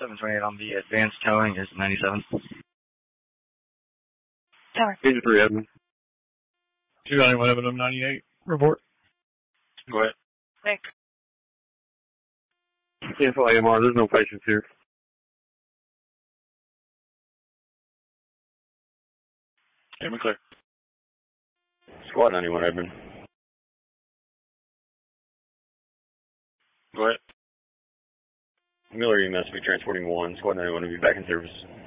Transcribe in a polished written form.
728 on the advanced towing is 97. Tower. Page 3, Edmund. 291 Edmund 98. Report. Go ahead. Thanks. Cancel AMR, there's no patients here. Edmund clear. Squad 91, Edmund. Go ahead. Miller EMS will be transporting 1. Squad 91 will be back in service.